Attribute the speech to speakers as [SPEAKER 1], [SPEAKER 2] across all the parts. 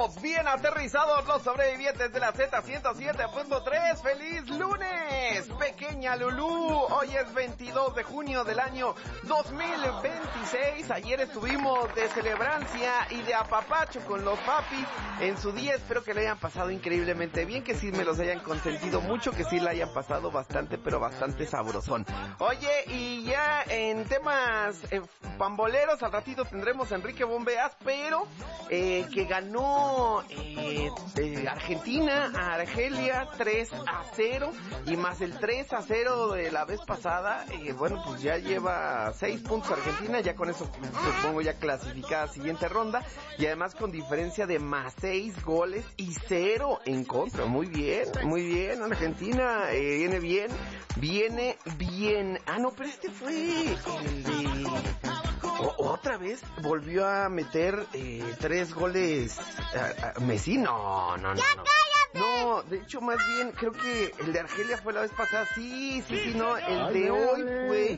[SPEAKER 1] estamos bien aterrizados los sobrevivientes de la Z107.3. ¡Feliz lunes, pequeña Lulú! Hoy es 22 de junio del año 2026. Ayer estuvimos de celebrancia y de apapacho con los papis en su día. Espero que le hayan pasado increíblemente bien, que sí me los hayan consentido mucho, que sí la hayan pasado bastante, pero bastante sabrosón. Oye, y ya en temas pamboleros, al ratito tendremos a Enrique Bombeas, pero que ganó Argentina a Argelia 3-0, y más el 3-0 de la vez pasada, bueno, pues ya lleva 6 puntos Argentina, ya con eso supongo ya clasificada a siguiente ronda, y además con diferencia de más 6 goles y 0 en contra. Muy bien, Argentina viene bien. Ah, no, pero este fue el de... ¿Otra vez volvió a meter 3 goles Messi? No. No, de hecho, más bien, creo que el de Argelia fue la vez pasada. Sí, no, el de hoy fue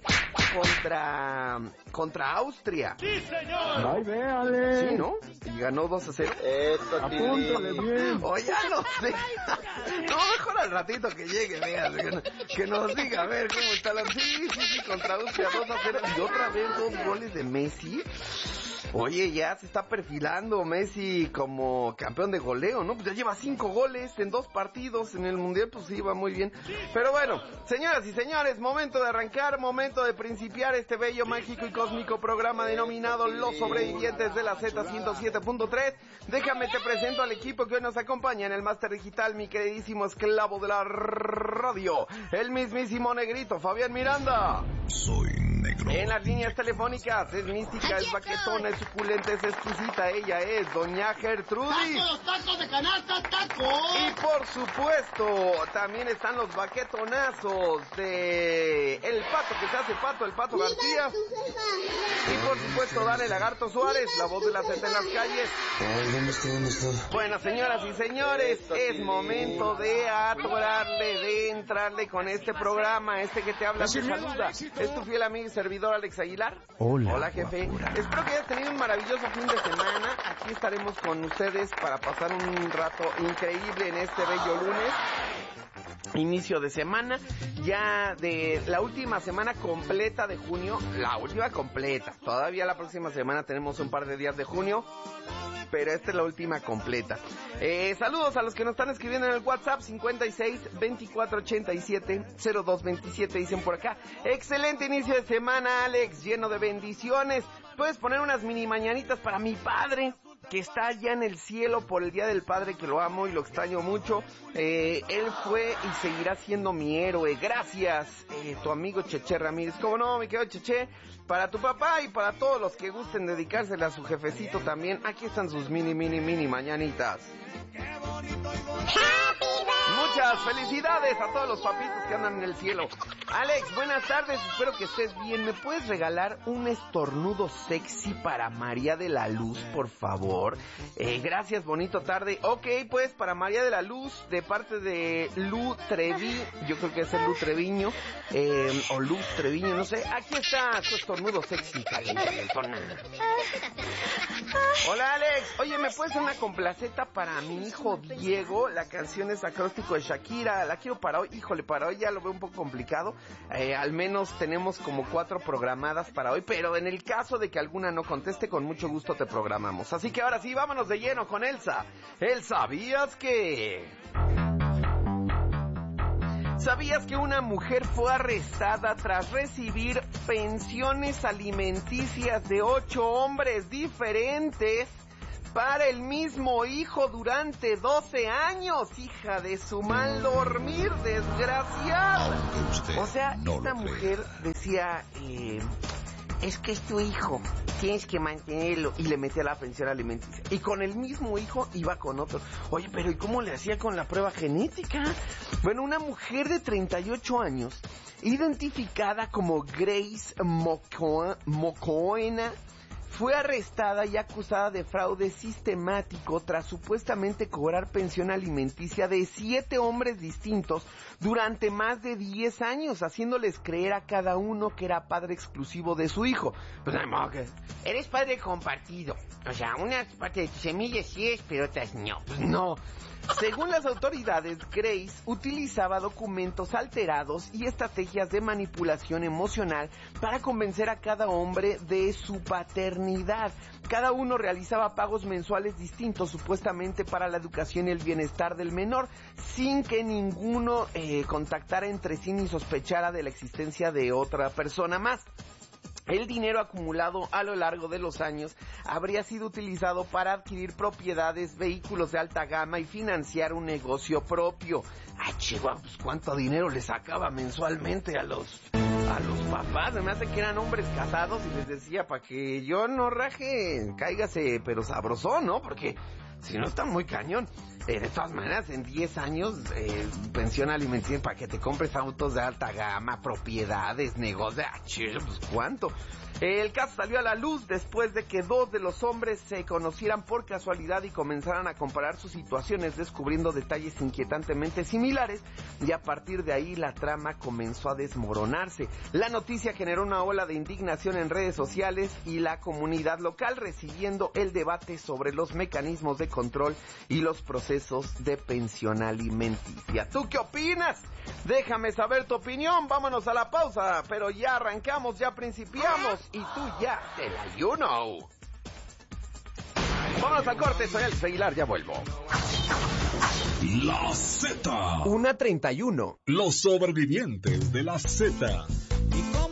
[SPEAKER 1] contra Austria.
[SPEAKER 2] ¡Sí, señor!
[SPEAKER 3] ¡Ay, véale!
[SPEAKER 1] Sí, ¿no? Y ganó 2-0.
[SPEAKER 3] Apúntale bien.
[SPEAKER 1] Oh, ya no sé. No, mejor al ratito que llegue, vean, que nos diga, a ver, cómo está la... Sí, contra Austria 2-0. Y otra vez 2 goles de Messi. Oye, ya se está perfilando Messi como campeón de goleo, ¿no? Pues ya lleva 5 goles en 2 partidos en el Mundial, pues sí, va muy bien. Pero bueno, señoras y señores, momento de arrancar, momento de principiar este bello, mágico y cósmico programa denominado Los Sobrevivientes de la Z107.3. Déjame te presento al equipo que hoy nos acompaña en el Máster Digital, mi queridísimo esclavo de la radio, el mismísimo negrito, Fabián Miranda.
[SPEAKER 4] Soy negro.
[SPEAKER 1] En las líneas telefónicas es mística, es baquetona, es suculenta, es exquisita. Ella es Doña Gertrudis.
[SPEAKER 2] ¡Taco, los tacos de canasta, tacos!
[SPEAKER 1] Y por supuesto, también están los baquetonazos de el pato que se hace pato, el Pato García. Y por supuesto, Dale Lagarto Suárez, la voz de la Z en las calles.
[SPEAKER 4] Ay, ¿dónde está?
[SPEAKER 1] Bueno, señoras y señores, es momento de atorarle, de entrarle con este programa. Este que te habla, te saluda. Es tu fiel amigo y servidor Alex Aguilar.
[SPEAKER 4] Hola,
[SPEAKER 1] jefe. Espero que hayas tenido un maravilloso fin de semana. Aquí estaremos con ustedes para pasar un rato increíble en este bello lunes. Inicio de semana, ya de la última semana completa de junio, la última completa. Todavía la próxima semana tenemos un par de días de junio, pero esta es la última completa. Saludos a los que nos están escribiendo en el WhatsApp 56 24 87 02 27, dicen por acá. Excelente inicio de semana, Alex, lleno de bendiciones. Puedes poner unas mini mañanitas para mi padre, que está allá en el cielo por el Día del Padre, que lo amo y lo extraño mucho. Él fue y seguirá siendo mi héroe. Gracias, tu amigo Cheche Ramírez. ¿Cómo no, mi querido Cheche? Para tu papá y para todos los que gusten dedicársela a su jefecito también, aquí están sus mini mañanitas. Muchas felicidades a todos los papitos que andan en el cielo. Alex, buenas tardes, espero que estés bien. ¿Me puedes regalar un estornudo sexy para María de la Luz, por favor? Gracias, bonito tarde. Ok, pues para María de la Luz, de parte de Lu Trevi, yo creo que es el Lu Treviño, o Luz Treviño, no sé. Aquí está su estornudo sexy, calentona. Hola, Alex. Oye, ¿me puedes hacer una complaceta para mi hijo Diego? La canción es Acróstico de Shakira. La quiero para hoy. Híjole, para hoy ya lo veo un poco complicado. Al menos tenemos como 4 programadas para hoy, pero en el caso de que alguna no conteste, con mucho gusto te programamos. Así que ahora sí, vámonos de lleno con Elsa. ¿Sabías que una mujer fue arrestada tras recibir pensiones alimenticias de 8 hombres diferentes para el mismo hijo durante 12 años? Hija de su mal dormir, desgraciada. O sea, esta mujer decía, es que es tu hijo, tienes que mantenerlo, y le metía la pensión alimenticia. Y con el mismo hijo iba con otro. Oye, pero ¿y cómo le hacía con la prueba genética? Bueno, una mujer de 38 años, identificada como Grace Mocoena, fue arrestada y acusada de fraude sistemático tras supuestamente cobrar pensión alimenticia de 7 hombres distintos durante más de 10 años, haciéndoles creer a cada uno que era padre exclusivo de su hijo. Pues eres padre compartido, o sea, unas partes de tus semillas sí es, pero otras no. Pues no. Según las autoridades, Grace utilizaba documentos alterados y estrategias de manipulación emocional para convencer a cada hombre de su paternidad. Cada uno realizaba pagos mensuales distintos, supuestamente para la educación y el bienestar del menor, sin que ninguno contactara entre sí ni sospechara de la existencia de otra persona más. El dinero acumulado a lo largo de los años habría sido utilizado para adquirir propiedades, vehículos de alta gama y financiar un negocio propio. Chihuahua, pues cuánto dinero le sacaba mensualmente a los papás. Me hace que eran hombres casados y les decía, para que yo no raje, cáigase, pero sabrosón, ¿no? Porque si no está muy cañón. De todas maneras, en 10 años, pensión alimenticia para que te compres autos de alta gama, propiedades, negocios, pues ¿cuánto? El caso salió a la luz después de que 2 de los hombres se conocieran por casualidad y comenzaran a comparar sus situaciones, descubriendo detalles inquietantemente similares, y a partir de ahí la trama comenzó a desmoronarse. La noticia generó una ola de indignación en redes sociales y la comunidad local, recibiendo el debate sobre los mecanismos de control y los procesos de pensión alimenticia. ¿Tú qué opinas? Déjame saber tu opinión. Vámonos a la pausa, pero ya arrancamos, ya principiamos y tú ya te la you know. Vámonos al corte, soy Alex Aguilar, ya vuelvo.
[SPEAKER 4] La Z.
[SPEAKER 1] 1:31.
[SPEAKER 4] Los sobrevivientes de la Z.